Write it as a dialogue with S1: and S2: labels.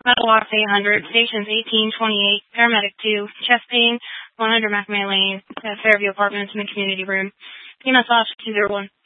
S1: Metal Walks 800, Stations 1828, Paramedic 2, Chest Pain, 100 McMahon Lane, Fairview Apartments, Mid-Community Room, EMS Office 201.